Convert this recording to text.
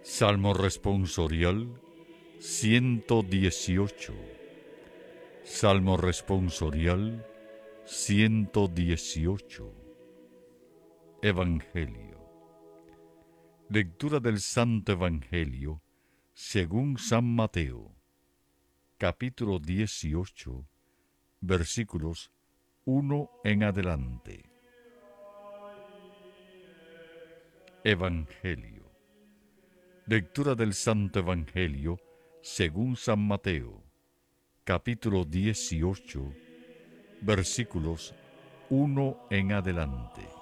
Salmo responsorial 118. Salmo responsorial 118. Evangelio. Lectura del Santo Evangelio según San Mateo, capítulo 18, versículos 1 en adelante. Evangelio. Lectura del Santo Evangelio según San Mateo, capítulo 18, versículos 1 en adelante.